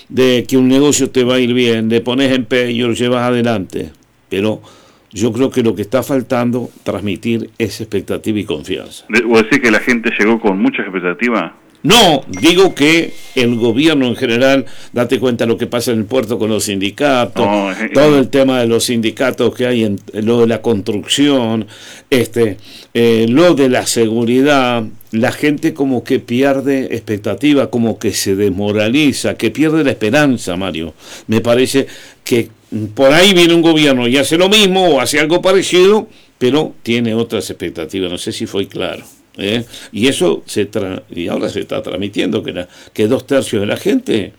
de que un negocio te va a ir bien, le pones empeño, lo llevas adelante. Pero yo creo que lo que está faltando transmitir es expectativa y confianza. ¿O decir que la gente llegó con muchas expectativas? No, digo que el gobierno en general, date cuenta de lo que pasa en el puerto con los sindicatos, todo el tema de los sindicatos que hay en lo de la construcción, lo de la seguridad, la gente como que pierde expectativa, como que se desmoraliza, que pierde la esperanza, Mario. Me parece que por ahí viene un gobierno y hace lo mismo o hace algo parecido, pero tiene otras expectativas, no sé si fue claro. Y eso y ahora se está transmitiendo que 2/3 de la gente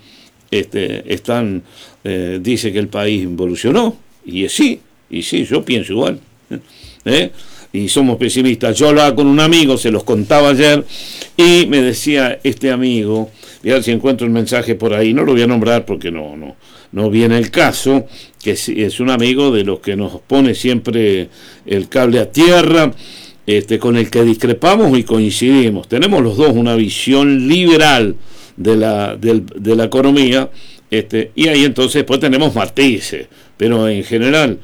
dice que el país evolucionó, y sí, yo pienso igual, y somos pesimistas. Yo hablaba con un amigo, se los contaba ayer, y me decía este amigo, voy a ver si encuentro el mensaje por ahí, no lo voy a nombrar porque no viene el caso, que es un amigo de los que nos pone siempre el cable a tierra, con el que discrepamos y coincidimos. Tenemos los dos una visión liberal de la economía, y ahí entonces pues tenemos matices, pero en general,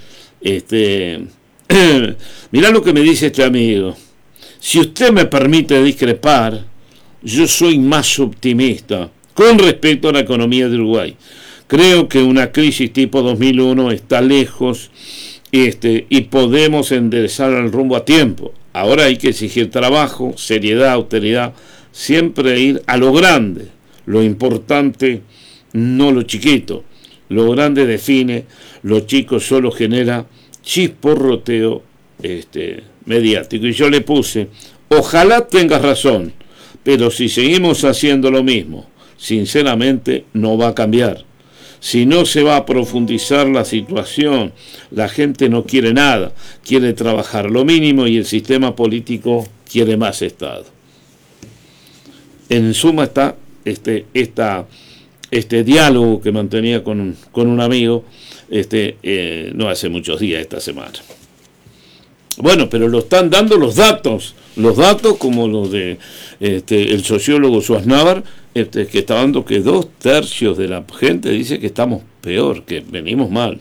mirá lo que me dice este amigo: si usted me permite discrepar, yo soy más optimista con respecto a la economía de Uruguay. Creo que una crisis tipo 2001 está lejos, y podemos enderezar el rumbo a tiempo. Ahora hay que exigir trabajo, seriedad, austeridad, siempre ir a lo grande. Lo importante, no lo chiquito. Lo grande define, lo chico solo genera chisporroteo mediático. Y yo le puse, ojalá tengas razón, pero si seguimos haciendo lo mismo, sinceramente no va a cambiar. Si no se va a profundizar la situación, la gente no quiere nada, quiere trabajar lo mínimo y el sistema político quiere más Estado. En suma está este diálogo que mantenía con un amigo, no hace muchos días, esta semana. Bueno, pero lo están dando los datos como los de el sociólogo Schwarzenegger, que está dando que 2/3 de la gente dice que estamos peor, que venimos mal.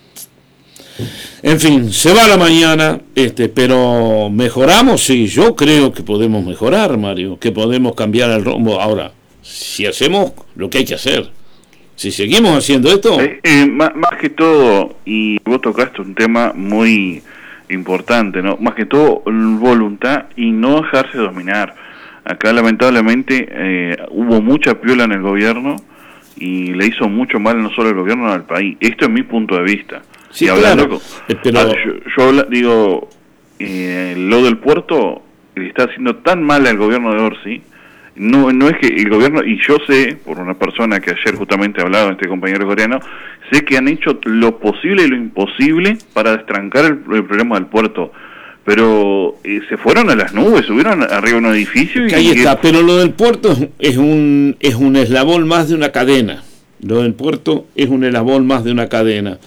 En fin, se va la mañana, pero mejoramos, sí, yo creo que podemos mejorar, Mario, que podemos cambiar el rumbo. Ahora, si hacemos lo que hay que hacer, si seguimos haciendo esto... más que todo, y vos tocaste un tema muy importante, ¿no? Más que todo, voluntad y no dejarse dominar. Acá lamentablemente hubo mucha piola en el gobierno y le hizo mucho mal no solo al gobierno, sino al país. Esto es mi punto de vista. Sí, y hablando, claro. Yo digo, lo del puerto le está haciendo tan mal al gobierno de Orsi. No es que el gobierno, y yo sé, por una persona que ayer justamente hablaba, este compañero coreano, sé que han hecho lo posible y lo imposible para destrancar el problema del puerto. Pero se fueron a las nubes, subieron arriba de un edificio y... Ahí está, pero lo del puerto es un eslabón más de una cadena. Lo del puerto es un eslabón más de una cadena.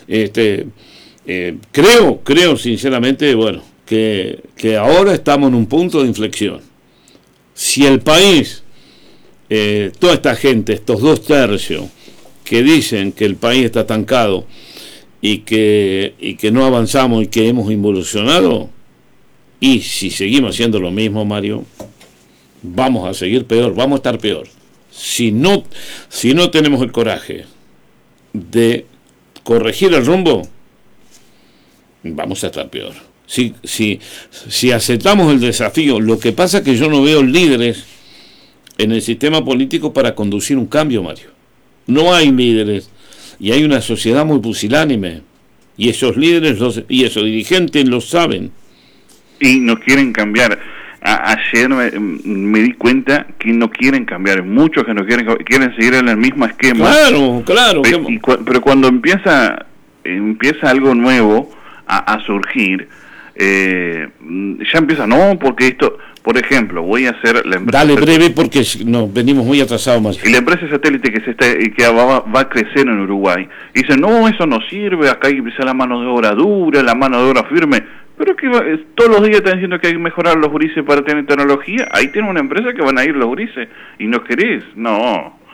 Creo sinceramente, bueno, que ahora estamos en un punto de inflexión. Si el país, toda esta gente, estos 2/3 que dicen que el país está estancado y que no avanzamos y que hemos involucionado, y si seguimos haciendo lo mismo, Mario, vamos a seguir peor, vamos a estar peor. Si no tenemos el coraje de corregir el rumbo, vamos a estar peor. Si aceptamos el desafío, lo que pasa es que yo no veo líderes en el sistema político para conducir un cambio, Mario. No hay líderes y hay una sociedad muy pusilánime, y esos líderes y esos dirigentes lo saben. Y no quieren cambiar. Ayer me di cuenta que no quieren cambiar, muchos que no quieren seguir en el mismo esquema. Claro. Pero cuando empieza algo nuevo a surgir, ya empieza, no, porque esto, por ejemplo, voy a hacer la empresa... Dale breve porque no, venimos muy atrasados más. Y la empresa satélite que va a crecer en Uruguay, dice, no, eso no sirve, acá hay que empezar la mano de obra dura, la mano de obra firme, pero que todos los días están diciendo que hay que mejorar los gurises para tener tecnología, ahí tiene una empresa que van a ir los gurises, y no querés, no...